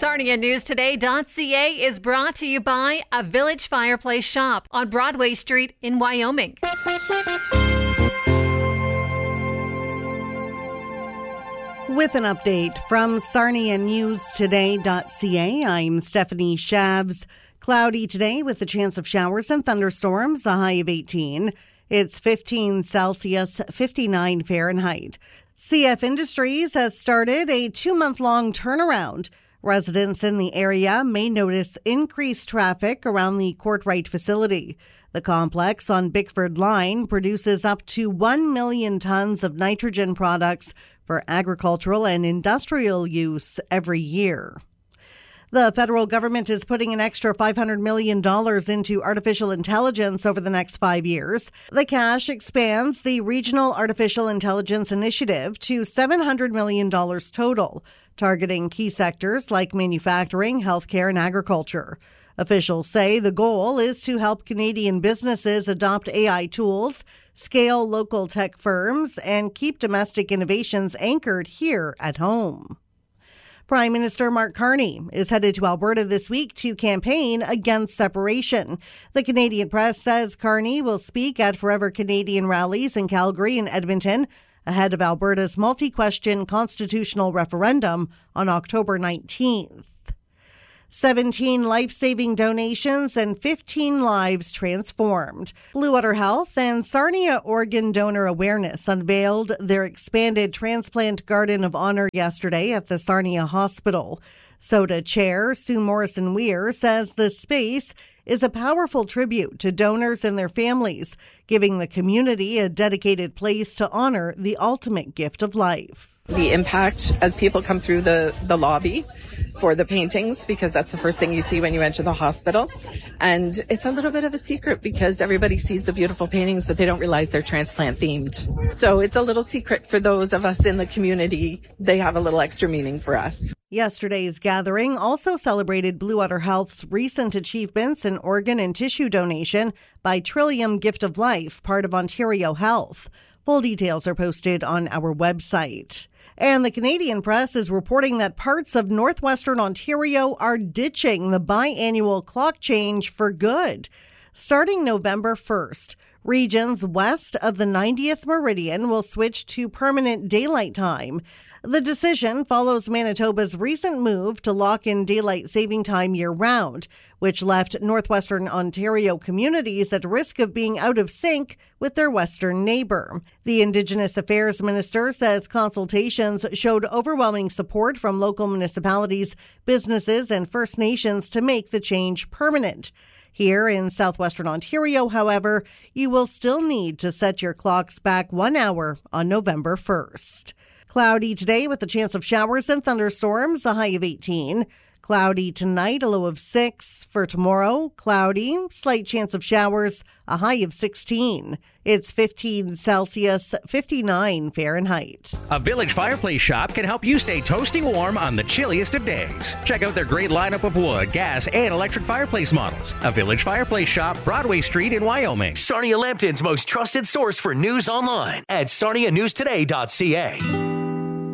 SarniaNewsToday.ca is brought to you by a Village Fireplace Shop on Broadway Street in Wyoming. With an update from SarniaNewsToday.ca, I'm Stephanie Shavs. Cloudy today with a chance of showers and thunderstorms, a high of 18. It's 15 Celsius, 59 Fahrenheit. CF Industries has started a 2-month-long turnaround. Residents in the area may notice increased traffic around the Courtright facility. The complex on Bickford Line produces up to 1 million tons of nitrogen products for agricultural and industrial use every year. The federal government is putting an extra $500 million into artificial intelligence over the next 5 years. The cash expands the Regional Artificial Intelligence Initiative to $700 million total, targeting key sectors like manufacturing, healthcare, and agriculture. Officials say the goal is to help Canadian businesses adopt AI tools, scale local tech firms, and keep domestic innovations anchored here at home. Prime Minister Mark Carney is headed to Alberta this week to campaign against separation. The Canadian Press says Carney will speak at Forever Canadian rallies in Calgary and Edmonton ahead of Alberta's multi-question constitutional referendum on October 19th. 17 life-saving donations and 15 lives transformed. Blue Water Health and Sarnia Organ Donor Awareness unveiled their expanded transplant garden of honor yesterday at the Sarnia Hospital. SOTA Chair Sue Morrison-Weir says the space is a powerful tribute to donors and their families, giving the community a dedicated place to honor the ultimate gift of life. The impact as people come through the lobby for the paintings, because that's the first thing you see when you enter the hospital. And it's a little bit of a secret because everybody sees the beautiful paintings, but they don't realize they're transplant themed. So it's a little secret for those of us in the community. They have a little extra meaning for us. Yesterday's gathering also celebrated Blue Water Health's recent achievements in organ and tissue donation by Trillium Gift of Life, part of Ontario Health. Full details are posted on our website. And the Canadian Press is reporting that parts of northwestern Ontario are ditching the biannual clock change for good. Starting November 1st, regions west of the 90th meridian will switch to permanent daylight time. The decision follows Manitoba's recent move to lock in daylight saving time year-round, which left northwestern Ontario communities at risk of being out of sync with their western neighbor. The Indigenous Affairs Minister says consultations showed overwhelming support from local municipalities, businesses, and First Nations to make the change permanent. Here in southwestern Ontario, however, you will still need to set your clocks back 1 hour on November 1st. Cloudy today with a chance of showers and thunderstorms, a high of 18. Cloudy tonight, a low of 6. For tomorrow, cloudy, slight chance of showers, a high of 16. It's 15 Celsius, 59 Fahrenheit. A Village Fireplace Shop can help you stay toasting warm on the chilliest of days. Check out their great lineup of wood, gas, and electric fireplace models. A Village Fireplace Shop, Broadway Street in Wyoming. Sarnia Lambton's most trusted source for news online at SarniaNewsToday.ca.